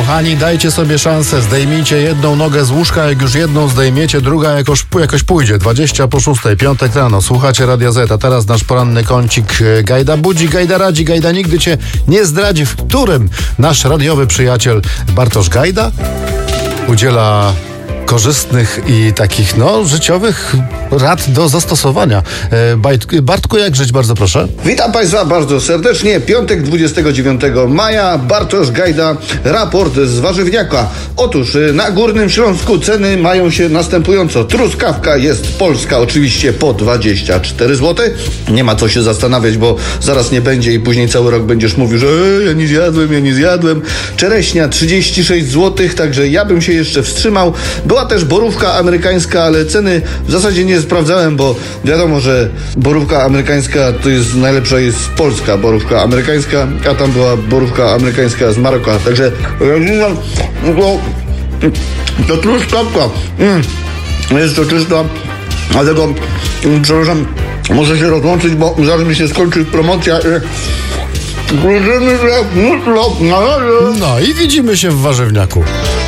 Kochani, dajcie sobie szansę, zdejmijcie jedną nogę z łóżka, jak już jedną zdejmiecie, druga jakoś pójdzie. 20:06, piątek rano, słuchacie Radia Z, a teraz nasz poranny kącik. Gajda budzi, Gajda radzi, Gajda nigdy cię nie zdradzi, w którym nasz radiowy przyjaciel Bartosz Gajda udziela korzystnych i takich, życiowych rad do zastosowania. Bartku, jak żyć? Bardzo proszę. Witam Państwa bardzo serdecznie. Piątek 29 maja. Bartosz Gajda, raport z warzywniaka. Otóż na Górnym Śląsku ceny mają się następująco. Truskawka jest polska oczywiście po 24 zł. Nie ma co się zastanawiać, bo zaraz nie będzie i później cały rok będziesz mówił, że ja nie zjadłem. Czereśnia 36 zł, także ja bym się jeszcze wstrzymał. Była też borówka amerykańska, ale ceny w zasadzie nie sprawdzałem, bo wiadomo, że borówka amerykańska to jest najlepsza, jest polska borówka amerykańska, a tam była borówka amerykańska z Maroka. Także to truskawka jest to czysta, dlatego przepraszam, muszę się rozłączyć, bo zaraz mi się skończy promocja. No i widzimy się w warzywniaku.